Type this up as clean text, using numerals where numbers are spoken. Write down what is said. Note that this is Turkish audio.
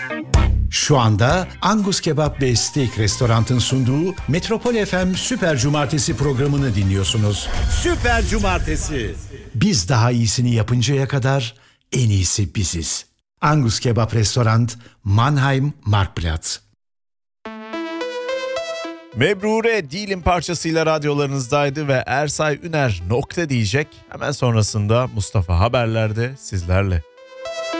Şu anda Angus Kebap ve Steak Restorant'ın sunduğu Metropol FM Süper Cumartesi programını dinliyorsunuz. Süper Cumartesi. Biz daha iyisini yapıncaya kadar en iyisi biziz. Angus Kebap Restorant, Mannheim, Marktplatz. Mebrure Değilim parçasıyla radyolarınızdaydı ve Ersay Üner nokta diyecek. Hemen sonrasında Mustafa Haberler'de sizlerle.